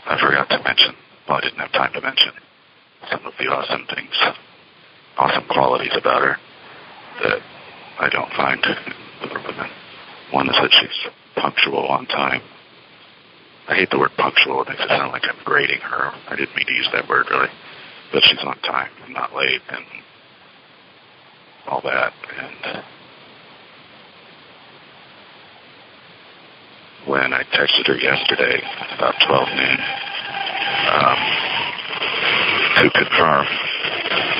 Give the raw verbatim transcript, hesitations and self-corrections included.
I forgot to mention, well, I didn't have time to mention some of the awesome things, awesome qualities about her that I don't find in other women. One is that she's punctual on time. I hate the word punctual. It makes it sound like I'm grading her. I didn't mean to use that word, really. But she's on time and not late and all that. And when I texted her yesterday about twelve noon um, to confirm